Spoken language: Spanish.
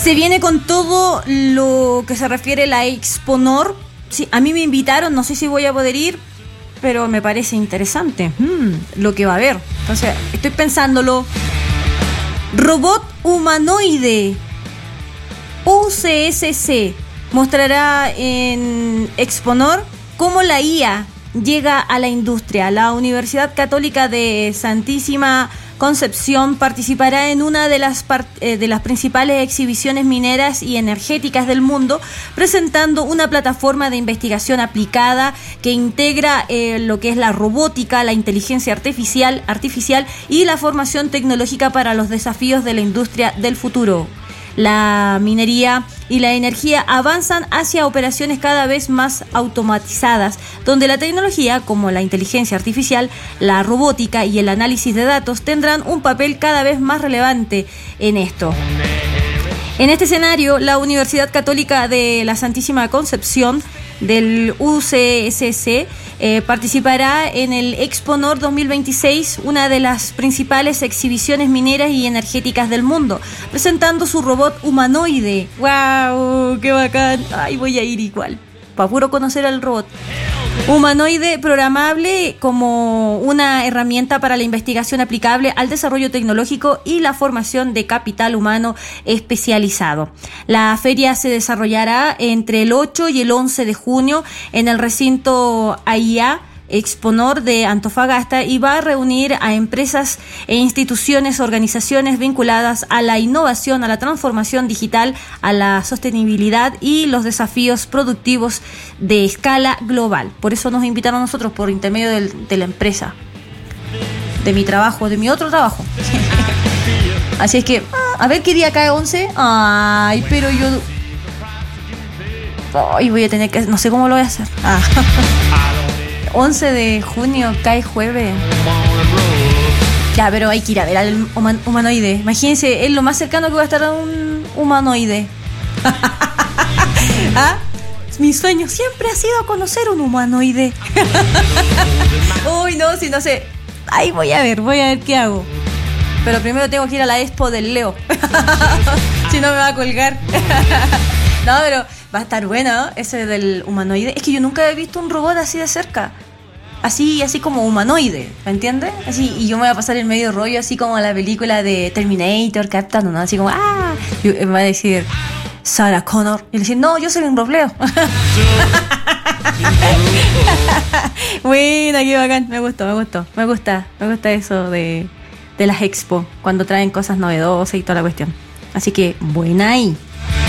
Se viene con todo lo que se refiere a la Exponor. Sí, a mí me invitaron, no sé si voy a poder ir, pero me parece interesante lo que va a haber. Entonces, estoy pensándolo. Robot humanoide UCSC mostrará en Exponor cómo la IA llega a la industria. La Universidad Católica de Santísima Concepción participará en una de las principales exhibiciones mineras y energéticas del mundo, presentando una plataforma de investigación aplicada que integra lo que es la robótica, la inteligencia artificial y la formación tecnológica para los desafíos de la industria del futuro. La minería y la energía avanzan hacia operaciones cada vez más automatizadas, donde la tecnología, como la inteligencia artificial, la robótica y el análisis de datos, tendrán un papel cada vez más relevante en esto. En este escenario, la Universidad Católica de la Santísima Concepción del UCSC participará en el Exponor 2026, una de las principales exhibiciones mineras y energéticas del mundo, presentando su robot humanoide. ¡Wow! ¡Qué bacán! ¡Ay, voy a ir igual! Para puro conocer al robot. Humanoide programable como una herramienta para la investigación aplicable al desarrollo tecnológico y la formación de capital humano especializado. La feria se desarrollará entre el 8 y el 11 de junio en el recinto AIA Exponor de Antofagasta y va a reunir a empresas e instituciones, organizaciones vinculadas a la innovación, a la transformación digital, a la sostenibilidad y los desafíos productivos de escala global. Por eso nos invitaron a nosotros por intermedio de la empresa, de mi trabajo, de mi otro trabajo. Así es que, a ver qué día cae 11. Ay, pero yo... Ay, voy a tener que... No sé cómo lo voy a hacer. 11 de junio cae jueves. Ya, pero hay que ir a ver al humanoide. Imagínense, es lo más cercano que va a estar a un humanoide. ¿Ah? Mi sueño siempre ha sido conocer un humanoide. Uy, no, si no sé. Ay, voy a ver qué hago. Pero primero tengo que ir a la expo del Leo. Si no me va a colgar. No, pero va a estar bueno ese del humanoide. Es que yo nunca he visto un robot así de cerca. Así como humanoide, ¿me entiendes? Así, y yo me voy a pasar el medio rollo, así como la película de Terminator, captando, ¿no? Así como, y me va a decir Sarah Connor. Y le dice, no, yo soy un robleo. Bueno, qué bacán, me gusta eso de las expo, cuando traen cosas novedosas y toda la cuestión. Así que, buena ahí.